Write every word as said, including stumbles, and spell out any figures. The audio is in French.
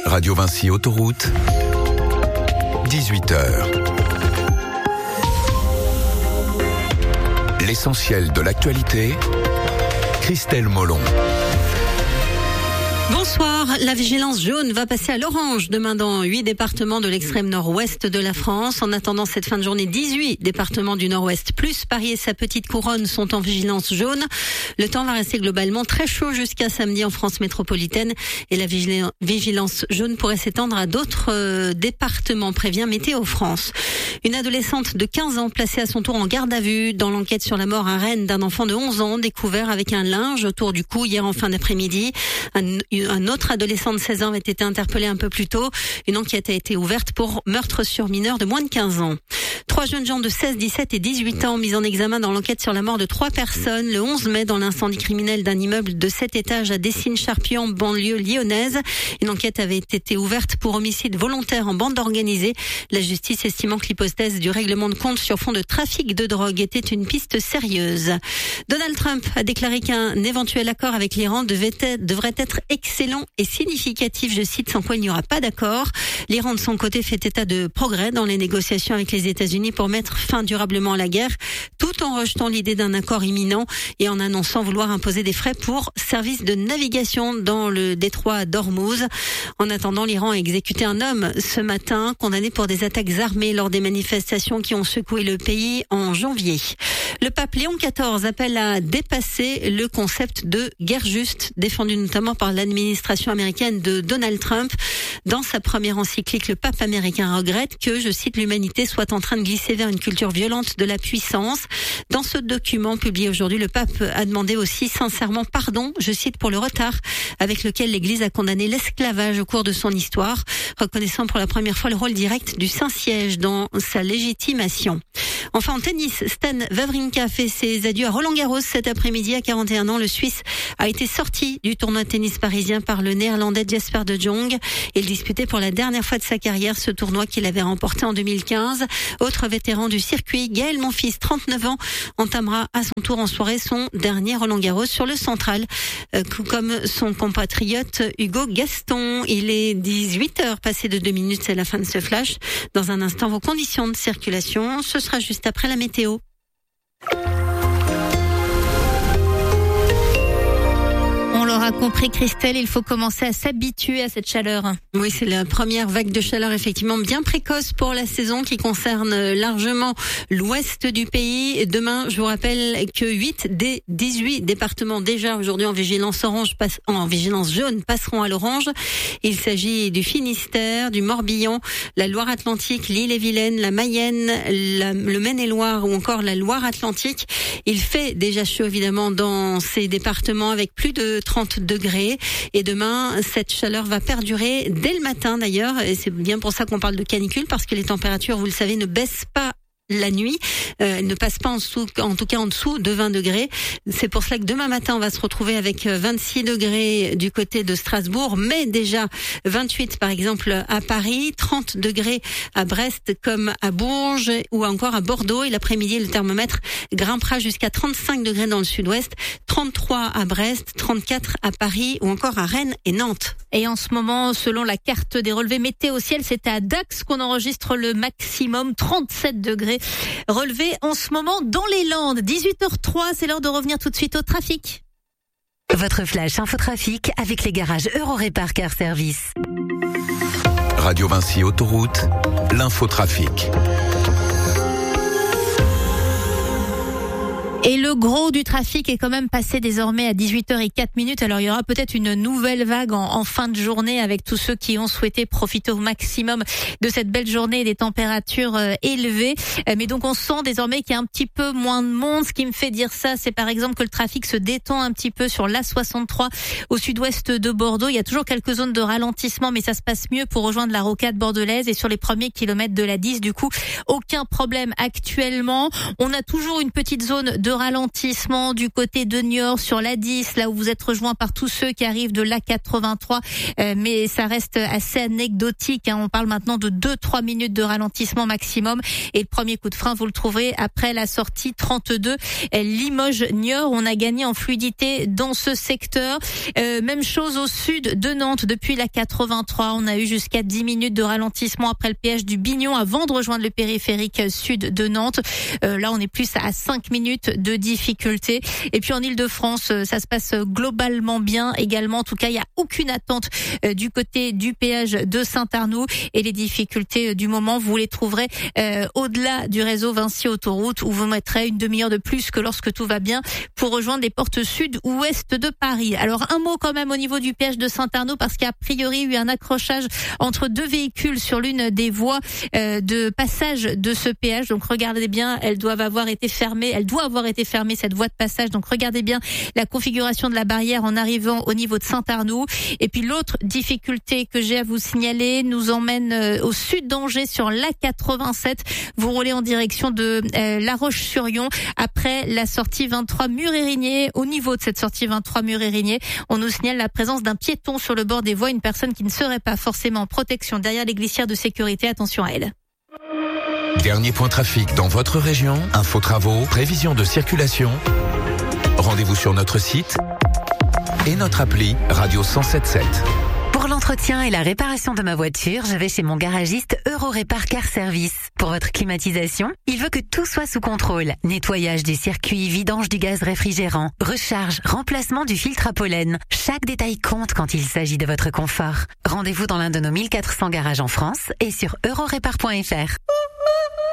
Radio Vinci Autoroute, dix-huit heures. L'essentiel de l'actualité, Christelle Molon. Bonsoir, la vigilance jaune va passer à l'orange demain dans huit départements de l'extrême nord-ouest de la France. En attendant cette fin de journée, dix-huit départements du nord-ouest plus Paris et sa petite couronne sont en vigilance jaune. Le temps va rester globalement très chaud jusqu'à samedi en France métropolitaine et la vigilance jaune pourrait s'étendre à d'autres euh, départements, prévient Météo France. Une adolescente de quinze ans placée à son tour en garde à vue dans l'enquête sur la mort à Rennes d'un enfant de onze ans découvert avec un linge autour du cou hier en fin d'après-midi. Un, un autre adolescent de seize ans avait été interpellé un peu plus tôt. Une enquête a été ouverte pour meurtre sur mineur de moins de quinze ans. Trois jeunes gens de seize, dix-sept et dix-huit ans mis en examen dans l'enquête sur la mort de trois personnes le onze mai dans l'incendie criminel d'un immeuble de sept étages à Dessines-Charpion, banlieue lyonnaise. Une enquête avait été ouverte pour homicide volontaire en bande organisée. La justice estimant que l'hypothèse du règlement de compte sur fond de trafic de drogue était une piste sérieuse. Donald Trump a déclaré qu'un éventuel accord avec l'Iran devait être, devrait être excellent et significatif, je cite, sans quoi il n'y aura pas d'accord. L'Iran de son côté fait état de progrès dans les négociations avec les États-Unis pour mettre fin durablement à la guerre, tout en rejetant l'idée d'un accord imminent et en annonçant vouloir imposer des frais pour services de navigation dans le détroit d'Ormuz. En attendant, l'Iran a exécuté un homme ce matin, condamné pour des attaques armées lors des manifestations qui ont secoué le pays en janvier. Le pape Léon quatorze appelle à dépasser le concept de guerre juste, défendu notamment par l'administration américaine de Donald Trump. Dans sa première encyclique, le pape américain regrette que, je cite, l'humanité soit en train de glisser vers une culture violente de la puissance. Dans ce document publié aujourd'hui, le pape a demandé aussi sincèrement pardon, je cite, pour le retard avec lequel l'Église a condamné l'esclavage au cours de son histoire, reconnaissant pour la première fois le rôle direct du Saint-Siège dans sa légitimation. Enfin, en tennis, Stan Wawrinka fait ses adieux à Roland-Garros cet après-midi. À quarante et un ans, le Suisse a été sorti du tournoi de tennis parisien par le Néerlandais Jesper de Jong. Il disputait pour la dernière fois de sa carrière ce tournoi qu'il avait remporté en deux mille quinze. Autre vétéran du circuit, Gaël Monfils, trente-neuf ans, entamera à son tour en soirée son dernier Roland-Garros sur le central, euh, comme son compatriote Hugo Gaston. Il est dix-huit heures passées de deux minutes, c'est la fin de ce flash. Dans un instant, vos conditions de circulation, ce sera juste après la météo. On l'aura compris, Christelle, il faut commencer à s'habituer à cette chaleur. Oui, c'est la première vague de chaleur effectivement bien précoce pour la saison qui concerne largement l'ouest du pays. Demain, je vous rappelle que huit des dix-huit départements déjà aujourd'hui en vigilance orange, en vigilance jaune passeront à l'orange. Il s'agit du Finistère, du Morbihan, la Loire-Atlantique, l'Ille-et-Vilaine, la Mayenne, la, le Maine-et-Loire ou encore la Loire-Atlantique. Il fait déjà chaud évidemment dans ces départements avec plus de trente degrés et demain cette chaleur va perdurer dès le matin d'ailleurs et c'est bien pour ça qu'on parle de canicule parce que les températures, vous le savez, ne baissent pas la nuit, euh, elle ne passe pas en dessous, en tout cas en dessous de vingt degrés. C'est pour cela que demain matin, on va se retrouver avec vingt-six degrés du côté de Strasbourg, mais déjà vingt-huit par exemple à Paris, trente degrés à Brest comme à Bourges ou encore à Bordeaux. Et l'après-midi, le thermomètre grimpera jusqu'à trente-cinq degrés dans le sud-ouest, trente-trois à Brest, trente-quatre à Paris ou encore à Rennes et Nantes. Et en ce moment, selon la carte des relevés météo ciel, c'est à Dax qu'on enregistre le maximum, trente-sept degrés. Relevé en ce moment dans les Landes. dix-huit heures trois, c'est l'heure de revenir tout de suite au trafic. Votre flash infotrafic avec les garages Eurorépar Car Service. Radio Vinci Autoroute, l'infotrafic. Et le gros du trafic est quand même passé désormais à dix-huit heures zéro quatre minutes. Alors il y aura peut-être une nouvelle vague en, en fin de journée avec tous ceux qui ont souhaité profiter au maximum de cette belle journée et des températures euh, élevées. Euh, mais donc on sent désormais qu'il y a un petit peu moins de monde. Ce qui me fait dire ça, c'est par exemple que le trafic se détend un petit peu sur l'A soixante-trois au sud-ouest de Bordeaux. Il y a toujours quelques zones de ralentissement, mais ça se passe mieux pour rejoindre la rocade bordelaise et sur les premiers kilomètres de la dix. Du coup, aucun problème actuellement. On a toujours une petite zone de de ralentissement du côté de Niort sur l'A dix, là où vous êtes rejoints par tous ceux qui arrivent de l'A quatre-vingt-trois, euh, mais ça reste assez anecdotique, hein. On parle maintenant de deux trois minutes de ralentissement maximum, et le premier coup de frein vous le trouverez après la sortie trente-deux Limoges-Niort. On a gagné en fluidité dans ce secteur. Euh, même chose au sud de Nantes, depuis l'A quatre-vingt-trois, on a eu jusqu'à dix minutes de ralentissement après le péage du Bignon avant de rejoindre le périphérique sud de Nantes. Euh, là on est plus à cinq minutes de difficulté. Et puis en Ile-de-France, ça se passe globalement bien également. En tout cas, il n'y a aucune attente euh, du côté du péage de Saint-Arnoux, et les difficultés du moment, vous les trouverez euh, au-delà du réseau Vinci Autoroute, où vous mettrez une demi-heure de plus que lorsque tout va bien pour rejoindre les portes sud ou ouest de Paris. Alors un mot quand même au niveau du péage de Saint-Arnoux, parce qu'il y a a priori eu un accrochage entre deux véhicules sur l'une des voies euh, de passage de ce péage. Donc regardez bien, elles doivent avoir été fermées, elle doit avoir été fermée cette voie de passage. Donc regardez bien la configuration de la barrière en arrivant au niveau de Saint-Arnoux. Et puis l'autre difficulté que j'ai à vous signaler nous emmène euh, au sud d'Angers sur l'A quatre-vingt-sept. Vous roulez en direction de euh, La Roche-sur-Yon après la sortie vingt-trois Mur-Érigné. Au niveau de cette sortie vingt-trois Mur-Érigné, on nous signale la présence d'un piéton sur le bord des voies, une personne qui ne serait pas forcément en protection derrière les glissières de sécurité. Attention à elle. Dernier point trafic dans votre région, info travaux, prévision de circulation. Rendez-vous sur notre site et notre appli Radio cent sept virgule sept. Pour l'entretien et la réparation de ma voiture, je vais chez mon garagiste Eurorépar Car Service. Pour votre climatisation, il veut que tout soit sous contrôle. Nettoyage du circuit, vidange du gaz réfrigérant, recharge, remplacement du filtre à pollen. Chaque détail compte quand il s'agit de votre confort. Rendez-vous dans l'un de nos mille quatre cents garages en France et sur eurorépar point f r.